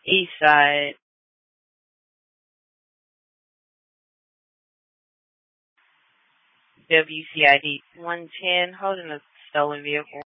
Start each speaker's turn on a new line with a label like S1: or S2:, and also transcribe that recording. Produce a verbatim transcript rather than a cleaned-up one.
S1: East side. W C I D one ten, holding a stolen vehicle.